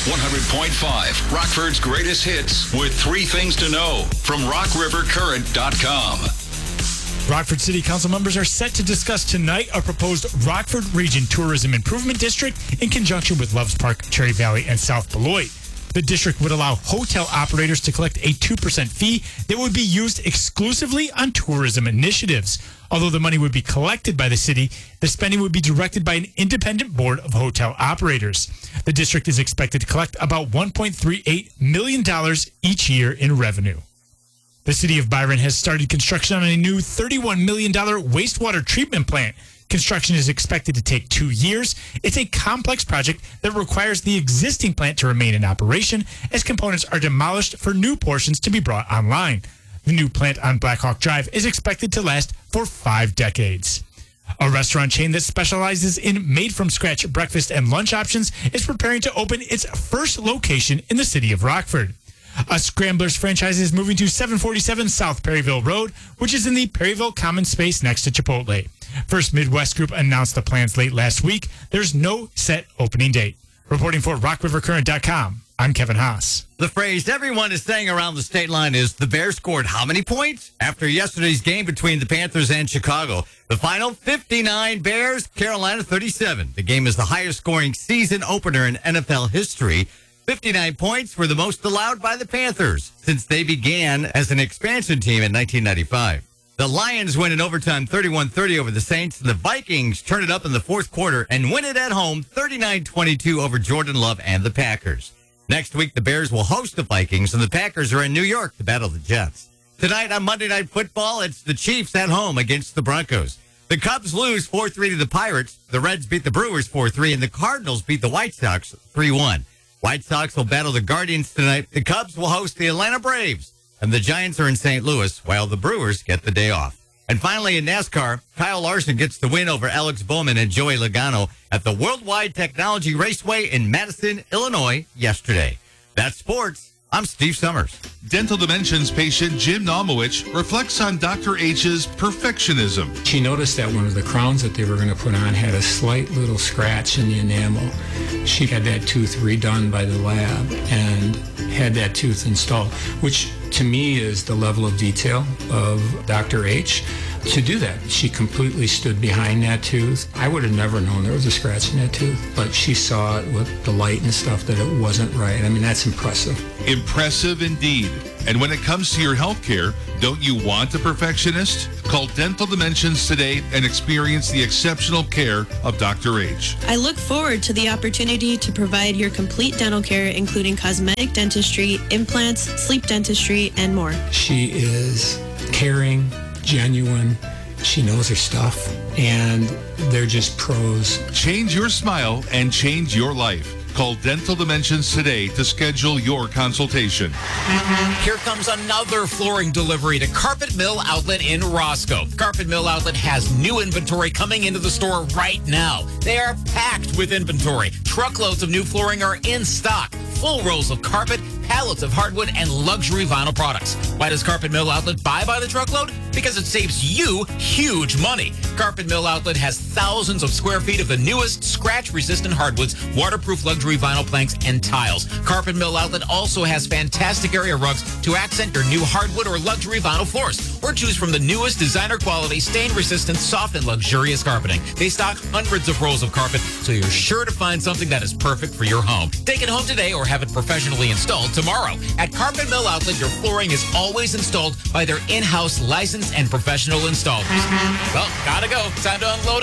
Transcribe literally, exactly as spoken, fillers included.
one hundred point five, Rockford's greatest hits with three things to know from rock river current dot com. Rockford City Council members are set to discuss tonight a proposed Rockford Region Tourism Improvement District in conjunction with Loves Park, Cherry Valley, and South Beloit. The district would allow hotel operators to collect a two percent fee that would be used exclusively on tourism initiatives. Although the money would be collected by the city, the spending would be directed by an independent board of hotel operators. The district is expected to collect about one point three eight million dollars each year in revenue. The city of Byron has started construction on a new thirty-one million dollars wastewater treatment plant. Construction is expected to take two years. It's a complex project that requires the existing plant to remain in operation as components are demolished for new portions to be brought online. The new plant on Blackhawk Drive is expected to last for five decades. A restaurant chain that specializes in made-from-scratch breakfast and lunch options is preparing to open its first location in the city of Rockford. A Scramblers franchise is moving to seven forty-seven South Perryville Road, which is in the Perryville Common Space next to Chipotle. First Midwest Group announced the plans late last week. There's no set opening date. Reporting for rock river current dot com, I'm Kevin Haas. The phrase everyone is saying around the state line is the Bears scored how many points? After yesterday's game between the Panthers and Chicago. The final fifty-nine Bears, Carolina thirty-seven. The game is the highest scoring season opener in N F L history. fifty-nine points were the most allowed by the Panthers since they began as an expansion team in nineteen ninety-five. The Lions win in overtime thirty-one thirty over the Saints. The Vikings turn it up in the fourth quarter and win it at home thirty-nine twenty-two over Jordan Love and the Packers. Next week, the Bears will host the Vikings, and the Packers are in New York to battle the Jets. Tonight on Monday Night Football, it's the Chiefs at home against the Broncos. The Cubs lose four three to the Pirates. The Reds beat the Brewers four three, and the Cardinals beat the White Sox three one. White Sox will battle the Guardians tonight. The Cubs will host the Atlanta Braves. And the Giants are in Saint Louis, while the Brewers get the day off. And finally, in NASCAR, Kyle Larson gets the win over Alex Bowman and Joey Logano at the Worldwide Technology Raceway in Madison, Illinois, yesterday. That's sports. I'm Steve Summers. Dental Dimensions patient Jim Nomowich reflects on Doctor H's perfectionism. She noticed that one of the crowns that they were going to put on had a slight little scratch in the enamel. She had that tooth redone by the lab and had that tooth installed, which to me is the level of detail of Doctor H. To do that, she completely stood behind that tooth. I would have never known there was a scratch in that tooth, but she saw it with the light and stuff that it wasn't right. I mean, that's impressive. Impressive indeed. And when it comes to your health care, don't you want a perfectionist? Call Dental Dimensions today and experience the exceptional care of Doctor H. I look forward to the opportunity to provide your complete dental care, including cosmetic dentistry, implants, sleep dentistry, and more. She is caring, genuine. She knows her stuff, and they're just pros. Change your smile and change your life. Call Dental Dimensions today to schedule your consultation. Here comes another flooring delivery to Carpet Mill Outlet in Roscoe. Carpet Mill Outlet has new inventory coming into the store right now. They are packed with inventory. Truckloads of new flooring are in stock. Full rolls of carpet, pallets of hardwood, and luxury vinyl products. Why does Carpet Mill Outlet buy by the truckload? Because it saves you huge money. Carpet Mill Outlet has thousands of square feet of the newest scratch-resistant hardwoods, waterproof luxury vinyl planks, and tiles. Carpet Mill Outlet also has fantastic area rugs to accent your new hardwood or luxury vinyl floors. Or choose from the newest designer-quality, stain-resistant, soft, and luxurious carpeting. They stock hundreds of rolls of carpet, so you're sure to find something that is perfect for your home. Take it home today or have it professionally installed tomorrow. At Carpet Mill Outlet, your flooring is always installed by their in-house licensed and professional installers. Well, gotta go. Time to unload